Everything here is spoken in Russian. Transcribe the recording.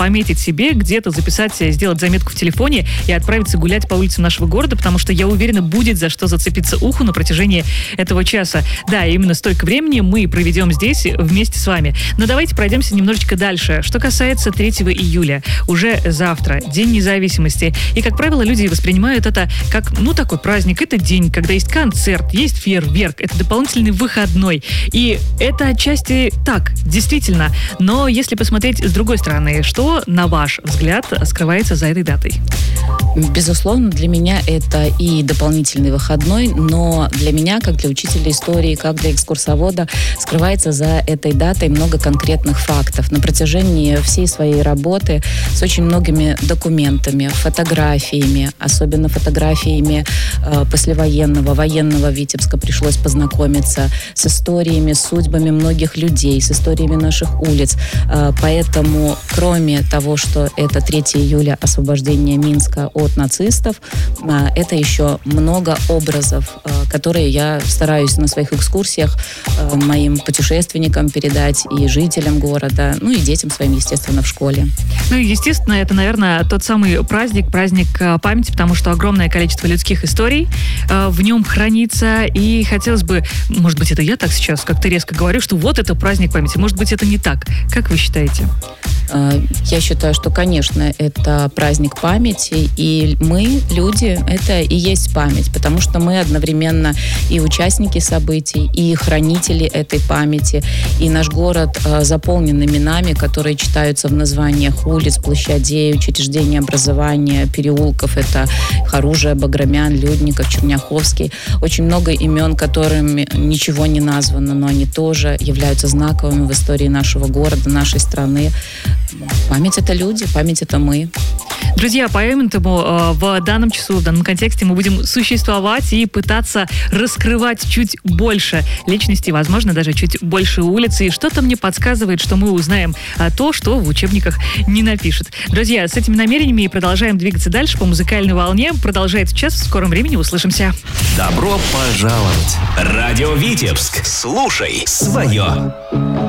пометить себе, где-то записать, сделать заметку в телефоне и отправиться гулять по улицам нашего города, потому что, я уверена, будет за что зацепиться уху на протяжении этого часа. Да, именно столько времени мы проведем здесь вместе с вами. Но давайте пройдемся немножечко дальше. Что касается 3 июля, уже завтра, День независимости. И, как правило, люди воспринимают это как, такой праздник. Это день, когда есть концерт, есть фейерверк, это дополнительный выходной. И это отчасти так, действительно. Но если посмотреть с другой стороны, что, на ваш взгляд, скрывается за этой датой? Безусловно, для меня это и дополнительный выходной, но для меня, как для учителя истории, как для экскурсовода, скрывается за этой датой много конкретных фактов. На протяжении всей своей работы с очень многими документами, фотографиями, особенно фотографиями послевоенного, военного Витебска пришлось познакомиться, с историями, судьбами многих людей, с историями наших улиц. Поэтому, кроме того, что это 3 июля, освобождение Минска от нацистов, это еще много образов, которые я стараюсь на своих экскурсиях моим путешественникам передать и жителям города, и детям своим, естественно, в школе. Естественно, это, наверное, тот самый праздник памяти, потому что огромное количество людских историй в нем хранится, и хотелось бы, может быть, это я так сейчас как-то резко говорю, что вот это праздник памяти, может быть, это не так. Как вы считаете? Я считаю, что, конечно, это праздник памяти, и мы, люди, это и есть память, потому что мы одновременно и участники событий, и хранители этой памяти, и наш город заполнен именами, которые читаются в названиях улиц, площадей, учреждений образования, переулков. Это Хоружия, Баграмян, Людников, Черняховский. Очень много имен, которым ничего не названо, но они тоже являются знаковыми в истории нашего города, нашей страны. Память — это люди, память — это мы. Друзья, поэтому в данном часу, в данном контексте мы будем существовать и пытаться раскрывать чуть больше личности, возможно, даже чуть больше улицы. И что-то мне подсказывает, что мы узнаем то, что в учебниках не напишут. Друзья, с этими намерениями продолжаем двигаться дальше по музыкальной волне. Продолжается час, в скором времени услышимся. Добро пожаловать! Радио Витебск. Слушай свое.